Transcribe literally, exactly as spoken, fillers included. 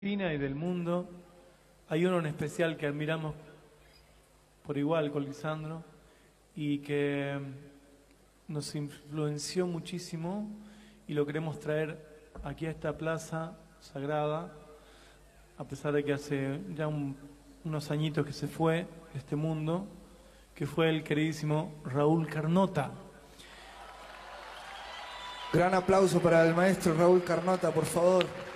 Argentina y del mundo. Hay uno en especial que admiramos por igual con Lisandro y que nos influenció muchísimo y lo queremos traer aquí a esta plaza sagrada, a pesar de que hace ya un, unos añitos que se fue de este mundo, que fue el queridísimo Raúl Carnota. Gran aplauso para el maestro Raúl Carnota, por favor.